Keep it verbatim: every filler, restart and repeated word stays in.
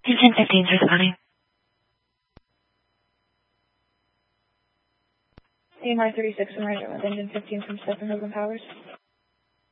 ten fifteen, sir, responding. A M R thirty-six, emergent with engine fifteen from Stephen Hogan Powers.